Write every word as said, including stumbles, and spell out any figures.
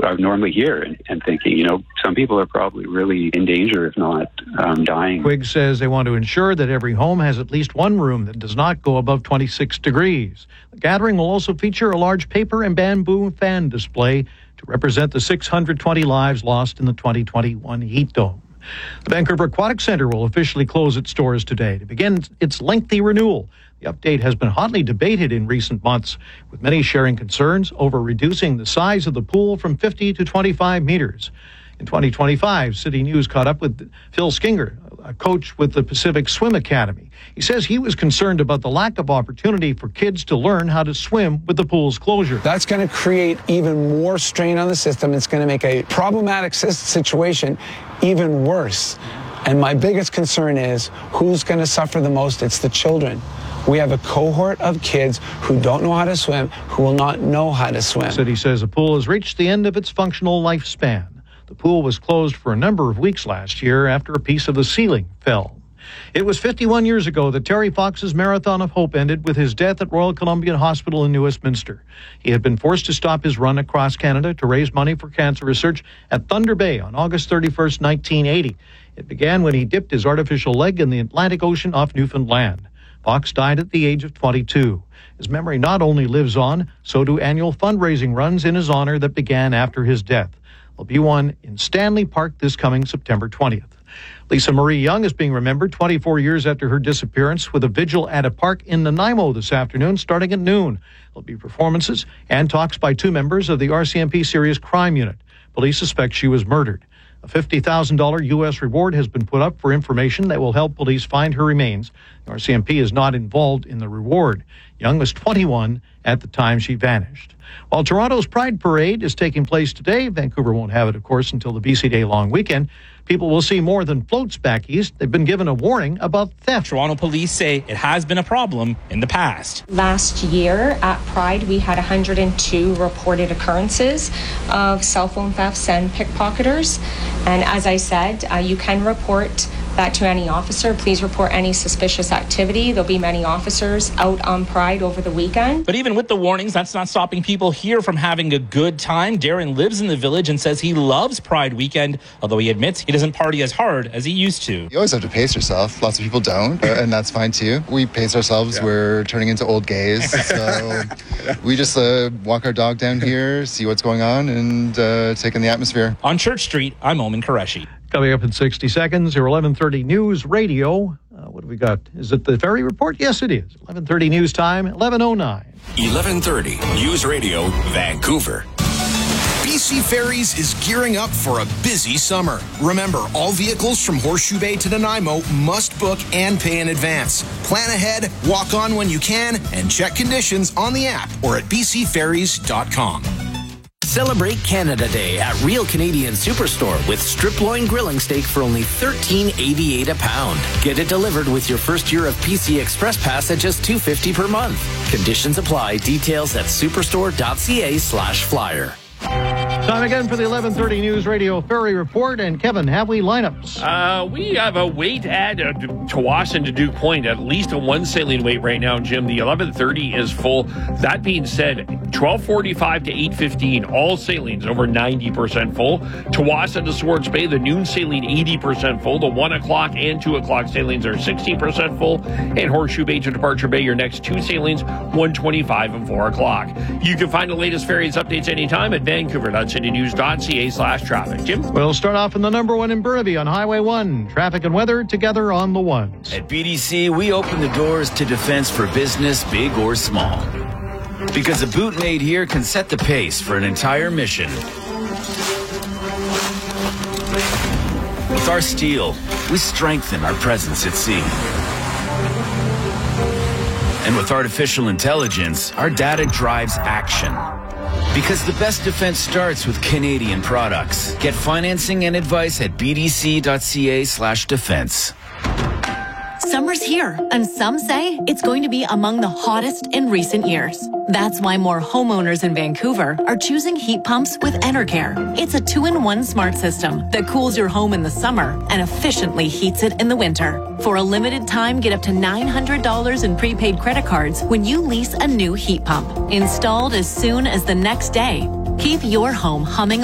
I would normally hear and, and thinking, you know, some people are probably really in danger, if not um, dying. Quigg says they want to ensure that every home has at least one room that does not go above twenty-six degrees. The gathering will also feature a large paper and bamboo fan display to represent the six hundred twenty lives lost in the twenty twenty-one heat dome. The Vancouver Aquatic Centre will officially close its doors today to begin its lengthy renewal. The update has been hotly debated in recent months, with many sharing concerns over reducing the size of the pool from fifty to twenty-five meters. In twenty twenty-five, City News caught up with Phil Skinger, a coach with the Pacific Swim Academy. He says he was concerned about the lack of opportunity for kids to learn how to swim with the pool's closure. That's going to create even more strain on the system. It's going to make a problematic situation even worse. And my biggest concern is who's going to suffer the most? It's the children. We have a cohort of kids who don't know how to swim, who will not know how to swim. The city says the pool has reached the end of its functional lifespan. The pool was closed for a number of weeks last year after a piece of the ceiling fell. It was fifty-one years ago that Terry Fox's Marathon of Hope ended with his death at Royal Columbian Hospital in New Westminster. He had been forced to stop his run across Canada to raise money for cancer research at Thunder Bay on August thirty-first, nineteen eighty. It began when he dipped his artificial leg in the Atlantic Ocean off Newfoundland. Fox died at the age of twenty-two. His memory not only lives on, so do annual fundraising runs in his honor that began after his death. There'll be one in Stanley Park this coming September twentieth. Lisa Marie Young is being remembered twenty-four years after her disappearance, with a vigil at a park in Nanaimo this afternoon starting at noon. There'll be performances and talks by two members of the R C M P Serious Crime Unit. Police suspect she was murdered. A fifty thousand dollars U S reward has been put up for information that will help police find her remains. The R C M P is not involved in the reward. Young was twenty-one at the time she vanished. While Toronto's Pride Parade is taking place today, Vancouver won't have it, of course, until the B C Day long weekend. People will see more than floats back east. They've been given a warning about theft. Toronto police say it has been a problem in the past. Last year at Pride, we had one hundred two reported occurrences of cell phone thefts and pickpocketers. And as I said, uh, you can report that to any officer. Please report any suspicious activity. There'll be many officers out on Pride over the weekend. But even with the warnings, that's not stopping people here from having a good time. Darren lives in the village and says he loves Pride weekend, although he admits he doesn't party as hard as he used to. You always have to pace yourself. Lots of people don't, and that's fine too. We pace ourselves. Yeah. We're turning into old gays. So we just uh, walk our dog down here, see what's going on, and uh, take in the atmosphere. On Church Street, I'm Omen Qureshi. Coming up in sixty seconds, your eleven thirty News Radio. Uh, what have we got? Is it the Ferry Report? Yes, it is. eleven thirty News Time, eleven oh nine. eleven thirty News Radio, Vancouver. B C Ferries is gearing up for a busy summer. Remember, all vehicles from Horseshoe Bay to Nanaimo must book and pay in advance. Plan ahead, walk on when you can, and check conditions on the app or at b c ferries dot com. Celebrate Canada Day at Real Canadian Superstore with strip loin grilling steak for only thirteen eighty-eight a pound. Get it delivered with your first year of P C Express Pass at just two fifty per month. Conditions apply. Details at superstore.ca slash flyer. Time again for the eleven thirty News Radio Ferry Report. And Kevin, have we lineups? Uh, we have a wait at uh, Tsawwassen to Duke Point, at least a one sailing wait right now, Jim. The eleven thirty is full. That being said, twelve forty-five to eight fifteen, all sailings over ninety percent full. Tsawwassen to Swartz Bay, the noon sailing eighty percent full. The one o'clock and two o'clock sailings are sixty percent full. And Horseshoe Bay to Departure Bay, your next two sailings, one twenty-five and four o'clock. You can find the latest ferries updates anytime at vancouver.citynews.ca slash traffic. Jim? We'll start off in the number one in Burnaby on Highway one. Traffic and weather together on the ones. At B D C, we open the doors to defense for business, big or small. Because a boot made here can set the pace for an entire mission. With our steel, we strengthen our presence at sea. And with artificial intelligence, our data drives action. Because the best defense starts with Canadian products. Get financing and advice at bdc.ca slash defense. Summer's here, and some say it's going to be among the hottest in recent years. That's why more homeowners in Vancouver are choosing heat pumps with Enercare. It's a two-in-one smart system that cools your home in the summer and efficiently heats it in the winter. For a limited time, get up to nine hundred dollars in prepaid credit cards when you lease a new heat pump. Installed as soon as the next day. Keep your home humming